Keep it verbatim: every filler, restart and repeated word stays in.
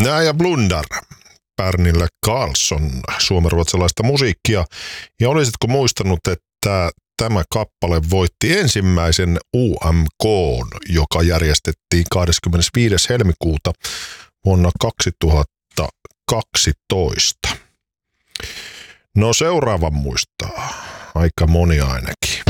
Nää ja Blundar. Pernille Karlsson, suomenruotsalaista musiikkia. Ja olisitko muistanut, että tämä kappale voitti ensimmäisen U M K:n, joka järjestettiin kahdeskymmenesviides helmikuuta vuonna kaksituhattakaksitoista. No seuraavan muistaa, aika moni ainakin.